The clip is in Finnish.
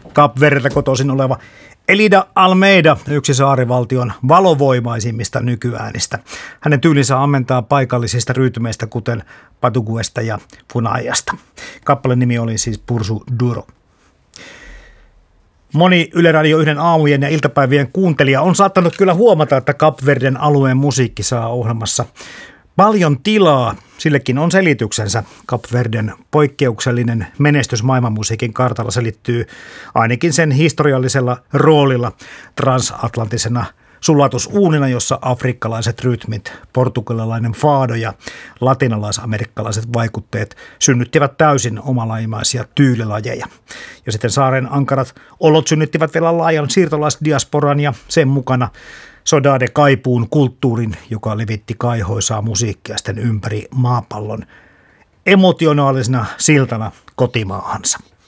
Kap-Verdeltä kotoisin oleva Elida Almeida, yksi saarivaltion valovoimaisimmista nykyäänistä. Hänen tyylinsä ammentaa paikallisista rytmeistä, kuten patuguesta ja funaiasta. Kappaleen nimi oli siis Pursu Duro. Moni Yle Radio 1 aamujen ja iltapäivien kuuntelija on saattanut kyllä huomata, että Kap-Verden alueen musiikki saa ohjelmassa paljon tilaa. Sillekin on selityksensä. Kap-Verden poikkeuksellinen menestys maailmanmusiikin kartalla selittyy ainakin sen historiallisella roolilla transatlanttisena sulatusuunina, jossa afrikkalaiset rytmit, portugalilainen faado ja latinalaisamerikkalaiset vaikutteet synnyttivät täysin omalaimaisia tyylilajeja. Ja sitten saaren ankarat olot synnyttivät vielä laajan siirtolaisdiasporan ja sen mukana Sodade Kaipuun kulttuurin, joka levitti kaihoisaa musiikkia sitten ympäri maapallon emotionaalisena siltana kotimaahansa.